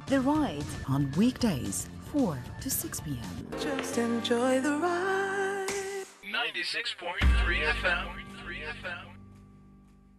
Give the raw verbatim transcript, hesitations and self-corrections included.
The Ride on weekdays, four to six p.m. Just enjoy the ride. ninety-six point three F M.